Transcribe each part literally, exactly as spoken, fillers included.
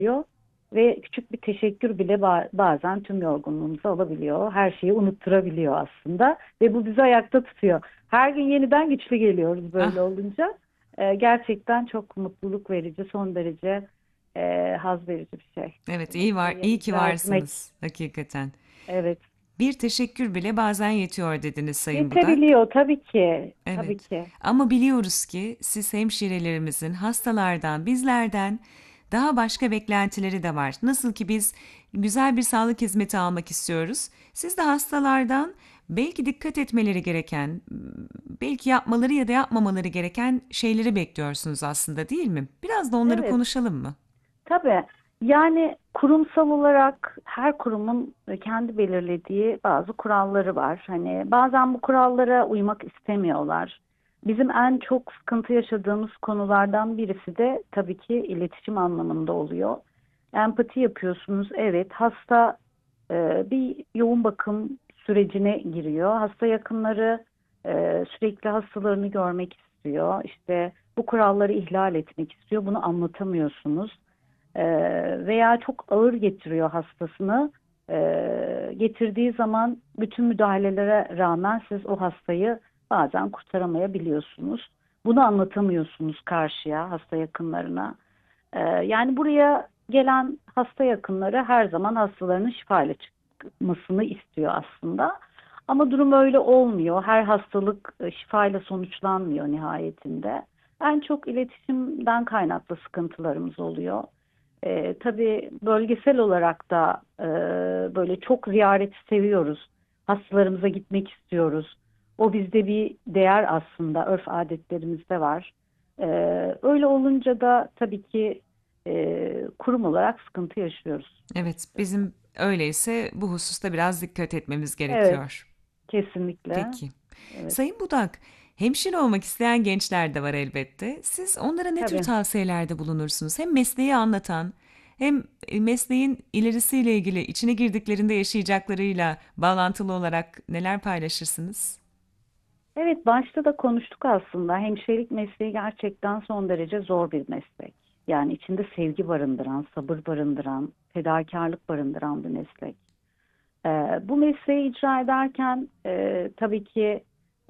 geçiyor. Ve küçük bir teşekkür bile ba- bazen tüm yorgunluğumuzu alabiliyor. Her şeyi unutturabiliyor aslında. Ve bu bizi ayakta tutuyor. Her gün yeniden güçlü geliyoruz böyle Ah, olunca. Ee, gerçekten çok mutluluk verici, son derece e, haz verici bir şey. evet, Bu iyi var, mesleği iyi ki icra etmek. varsınız hakikaten. Evet. Bir teşekkür bile bazen yetiyor dediniz Sayın Budak. Yetebiliyor tabii ki. Tabii Evet. ki. Ama biliyoruz ki siz hemşirelerimizin hastalardan, bizlerden daha başka beklentileri de var. Nasıl ki biz güzel bir sağlık hizmeti almak istiyoruz. Siz de hastalardan belki dikkat etmeleri gereken, belki yapmaları ya da yapmamaları gereken şeyleri bekliyorsunuz aslında, değil mi? Biraz da onları Evet. konuşalım mı? Tabii. Yani kurumsal olarak her kurumun kendi belirlediği bazı kuralları var. Hani bazen bu kurallara uymak istemiyorlar. Bizim en çok sıkıntı yaşadığımız konulardan birisi de tabii ki iletişim anlamında oluyor. Empati yapıyorsunuz. Evet, hasta e, bir yoğun bakım sürecine giriyor. Hasta yakınları e, sürekli hastalarını görmek istiyor. İşte bu kuralları ihlal etmek istiyor. Bunu anlatamıyorsunuz. E, Veya çok ağır getiriyor hastasını. E, getirdiği zaman bütün müdahalelere rağmen siz o hastayı bazen kurtaramayabiliyorsunuz. Bunu anlatamıyorsunuz karşıya, hasta yakınlarına. E, yani buraya gelen hasta yakınları her zaman hastalarının şifayla çıkmasını istiyor aslında. Ama durum öyle olmuyor. Her hastalık e, şifayla sonuçlanmıyor nihayetinde. En çok iletişimden kaynaklı sıkıntılarımız oluyor. E, tabii bölgesel olarak da e, böyle çok ziyareti seviyoruz. Hastalarımıza gitmek istiyoruz. O bizde bir değer aslında. Örf adetlerimizde var. E, Öyle olunca da tabii ki e, kurum olarak sıkıntı yaşıyoruz Evet, açıkçası. bizim öyleyse bu hususta biraz dikkat etmemiz Evet, gerekiyor. kesinlikle. Peki. Evet, Sayın Budak, hemşire olmak isteyen gençler de var elbette. Siz onlara ne tür tabii. tavsiyelerde bulunursunuz? Hem mesleği anlatan, hem e, mesleğin ilerisiyle ilgili içine girdiklerinde yaşayacaklarıyla bağlantılı olarak neler paylaşırsınız? Evet, başta da konuştuk aslında. Hemşirelik mesleği gerçekten son derece zor bir meslek. Yani içinde sevgi barındıran, sabır barındıran, fedakarlık barındıran bir meslek. Ee, bu mesleği icra ederken e, tabii ki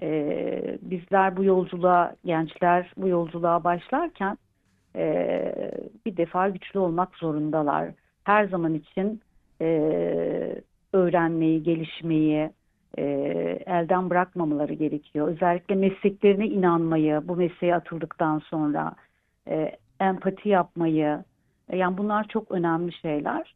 e, bizler bu yolculuğa, gençler bu yolculuğa başlarken e, bir defa güçlü olmak zorundalar. Her zaman için e, öğrenmeyi, gelişmeyi e, elden bırakmamaları gerekiyor. Özellikle mesleklerine inanmayı, bu mesleğe atıldıktan sonra e, empati yapmayı, e, yani bunlar çok önemli şeyler.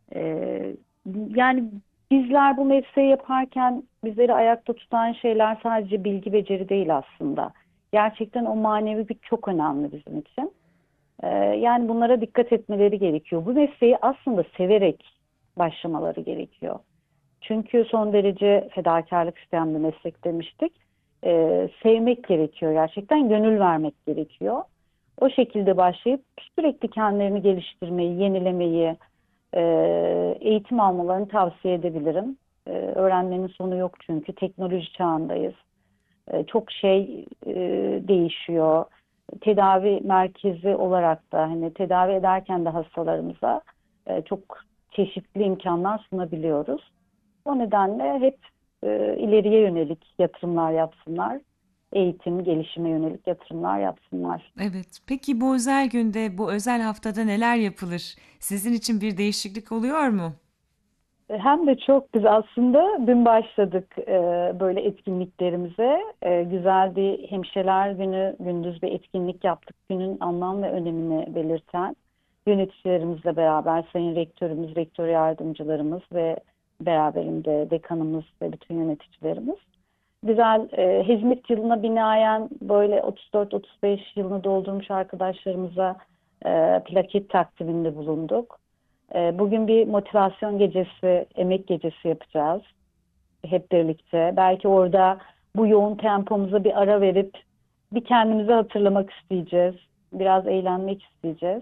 E, Yani bizler bu mesleği yaparken bizleri ayakta tutan şeyler sadece bilgi beceri değil aslında. Gerçekten o manevi güç çok önemli bizim için. Ee, yani bunlara dikkat etmeleri gerekiyor. Bu mesleği aslında severek başlamaları gerekiyor. Çünkü son derece fedakarlık isteyen bir meslek demiştik. Ee, sevmek gerekiyor gerçekten, gönül vermek gerekiyor. O şekilde başlayıp sürekli kendilerini geliştirmeyi, yenilemeyi, e, eğitim almalarını tavsiye edebilirim. Ee, öğrenmenin sonu yok çünkü teknoloji çağındayız. E, çok şey e, değişiyor. Tedavi merkezi olarak da hani tedavi ederken de hastalarımıza e, çok çeşitli imkanlar sunabiliyoruz. O nedenle hep e, ileriye yönelik yatırımlar yapsınlar. Eğitim, gelişime yönelik yatırımlar yapsınlar. Evet, peki bu özel günde, bu özel haftada neler yapılır? Sizin için bir değişiklik oluyor mu? E, Hem de çok biz aslında dün başladık e, böyle etkinliklerimize. E, güzel bir hemşireler günü gündüz bir etkinlik yaptık. Günün anlam ve önemini belirten yöneticilerimizle beraber Sayın Rektörümüz, Rektör Yardımcılarımız ve beraberinde dekanımız ve bütün yöneticilerimiz. Güzel e, hizmet yılına binaen böyle otuz dört otuz beş yılını doldurmuş arkadaşlarımıza e, plaket takdiminde bulunduk. E, bugün bir motivasyon gecesi, emek gecesi yapacağız hep birlikte. Belki orada bu yoğun tempomuza bir ara verip bir kendimizi hatırlamak isteyeceğiz. Biraz eğlenmek isteyeceğiz.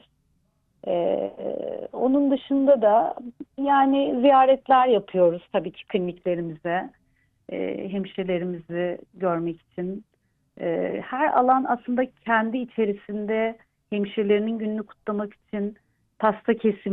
E, Onun dışında da yani ziyaretler yapıyoruz tabii ki kliniklerimize. E, hemşirelerimizi görmek için. E, her alan aslında kendi içerisinde hemşirelerinin gününü kutlamak için pasta kesimi